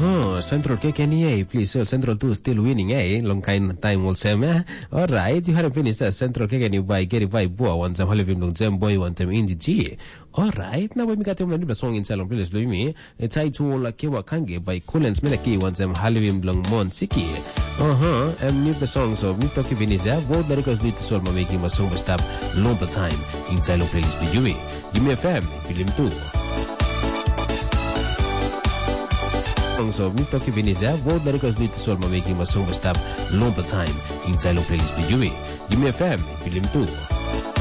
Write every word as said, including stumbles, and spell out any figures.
Uh-huh, Central K K N E A, please, uh, Central two still winning, eh? Long kind time will say, eh? Alright, you had a finish uh, Central K K N E A by Gary by Boa, one time Hollywood long jam boy, one time in the G. Alright, now we got him a song in Salon Place Lumi, a title like Kewa Kange by Collins Melaki, one time Hollywood long Mon Siki. Uh-huh, and new the songs of Mister Kivinisa, vote the records need to solve my making my song stop longer time in Salon Place Lumi. Give me a fam, film two. Songs of Mister Kivinisa, vote the records need to solve my making my song stop longer time in Salon Place Lumi. Give me a fam, film two.